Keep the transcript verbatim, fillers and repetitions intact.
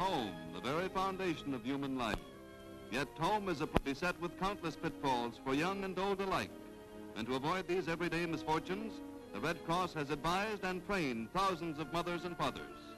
Home, the very foundation of human life. Yet home is a place beset with countless pitfalls for young and old alike. And to avoid these everyday misfortunes, the Red Cross has advised and trained thousands of mothers and fathers.